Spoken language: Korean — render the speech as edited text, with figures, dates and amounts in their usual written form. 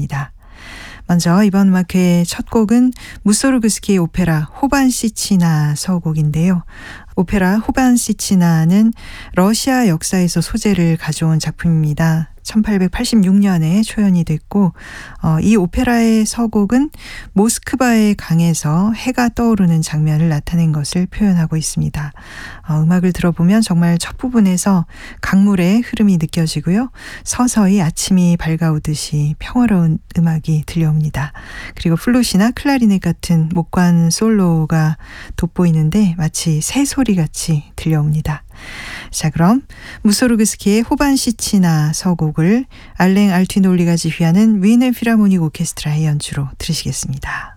들려옵니다. 먼저 이번 음악회의 첫 곡은 무소르그스키의 오페라 호반시치나 서곡인데요. 오페라 호반시치나는 러시아 역사에서 소재를 가져온 작품입니다. 1886년에 초연이 됐고 이 오페라의 서곡은 모스크바의 강에서 해가 떠오르는 장면을 나타낸 것을 표현하고 있습니다. 음악을 들어보면 정말 첫 부분에서 강물의 흐름이 느껴지고요. 서서히 아침이 밝아오듯이 평화로운 음악이 들려옵니다. 그리고 플룻이나 클라리넷 같은 목관 솔로가 돋보이는데 마치 새소리같이 들려옵니다. 자, 그럼 무소르그스키의 호반시치나 서곡을 알랭 알튀놀리가 지휘하는 위넨 필하모닉 오케스트라의 연주로 들으시겠습니다.